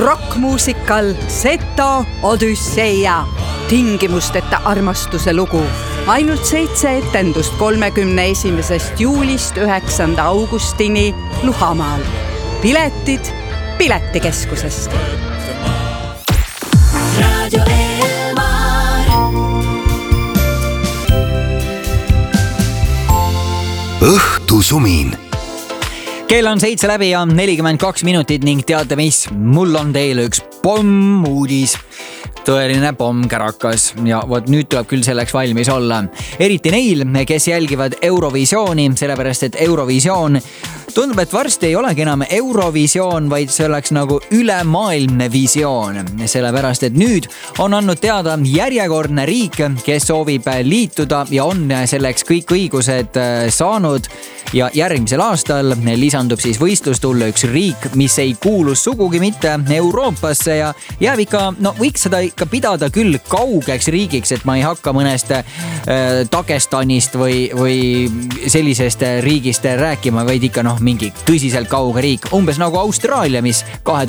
rockmuusikal Seto Odüsseia, tingimusteta armastuse lugu. Ainult 7 etendust 31. juulist 9. augustini Luhamaal. Piletid Piletikeskusest. Radio Elmar. Õhtusumin. Kell on 7 läbi ja 42 minutit ning teate mis? Mul on teile üks pommuudis. Tõeline pommkärakas ja vot nüüd tuleb küll selleks valmis olla. Eriti neil, kes jälgivad Eurovisiooni, sellepärast et Eurovisioon tundub, et varsti ei olegi enam Eurovisioon, vaid see oleks nagu ülemaailmne visioon. Sellepärast, et nüüd on andnud teada järjekordne riik, kes soovib liituda ja on selleks kõik õigused saanud. Ja järgmisel aastal lisandub siis võistlustulle üks riik, mis ei kuulu sugugi mitte Euroopasse ja jääb ikka, võiks seda ikka pidada küll kaugeks riigiks, et ma ei hakka mõnest Dagestanist või sellisest riigist rääkima, vaid ikka mingi tõsiselt kauge riik, umbes nagu Austraalia, mis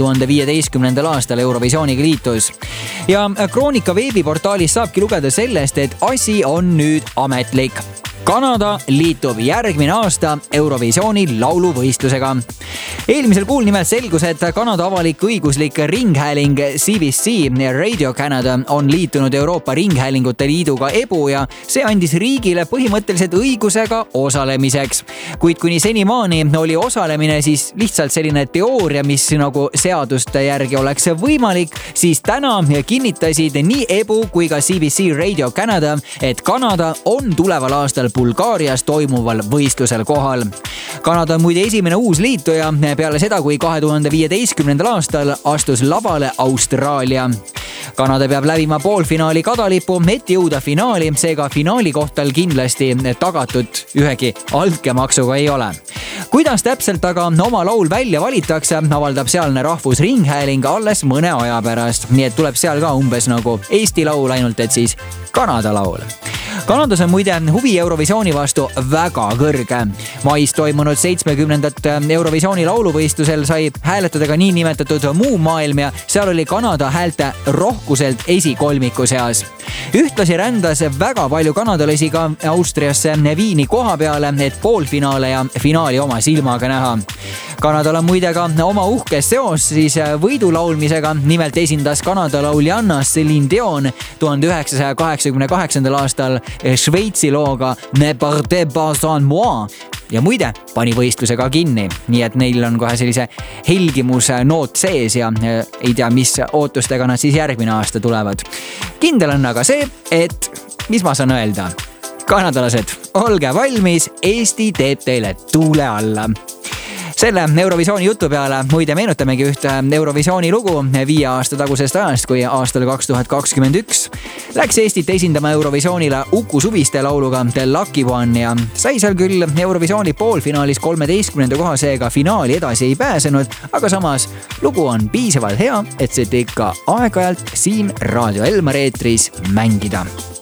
2015. aastal Eurovisiooniga liitus. Ja Kroonika veebiportaalis saabki lugeda sellest, et asi on nüüd ametlik. Kanada liitub järgmine aasta Eurovisiooni lauluvõistlusega. Eelmisel kuul nimelt selgus, et Kanada avalik-õiguslik ringhääling CBC Radio Canada on liitunud Euroopa Ringhäälingute Liiduga EBU ja see andis riigile põhimõtteliselt õigusega osalemiseks. Kuid kuni senimaani oli osalemine siis lihtsalt selline teooria, mis nagu seaduste järgi oleks võimalik, siis täna kinnitasid nii EBU kui ka CBC Radio Canada, et Kanada on tuleval aastal Bulgaarias toimuval võistlusel kohal. Kanada on muide esimene uus liituja peale seda, kui 2015. aastal astus lavale Austraalia. Kanada peab läbima poolfinaali kadalipu, et jõuda finaali, seega finaali kohtal kindlasti tagatud ühegi altkäemaksuga ei ole. Kuidas täpselt aga oma laul välja valitakse, avaldab sealne rahvusringhääling alles mõne aja pärast. Nii et tuleb seal ka umbes nagu Eesti laul, ainult et siis Kanada laul. Kanadas on muide huvi Eurovisiooni vastu väga kõrge. Mais toimunud 70. Eurovisiooni lauluvõistlusel sai hääletada ka nii nimetatud muu maailm ja seal oli Kanada häälte rohkuselt esikolmiku seas. Ühtlasi rändas väga palju kanadalasi ka Austriasse Viini koha peale, et poolfinaale ja finaali oma silmaga näha. Kanadal on muide ka oma uhke seos siis võidulaulmisega. Nimelt esindas Kanada lauljanna Céline Dion 1988. aastal Šveitsi looga Ne partez pas sans moi ja muide pani võistlusega kinni. Nii et neil on kohe sellise helgimuse noot sees ja ei tea, mis ootustega nad siis järgmine aasta tulevad. Kindel on aga see, et mis ma saan öelda? Kanadalased, olge valmis, Eesti teeb teile tuule alla. Selle Eurovisiooni jutu peale muide meenutamegi ühte Eurovisiooni lugu 5 aasta tagusest ajast, kui aastal 2021 läks Eestit esindama Eurovisioonile Uku Suviste lauluga The Lucky One ja sai seal küll Eurovisiooni poolfinaalis 13. koha, seega finaali edasi ei pääsenud, aga samas lugu on piisavalt hea, et see ikka aeg-ajalt siin Radio Elmar eetris mängida.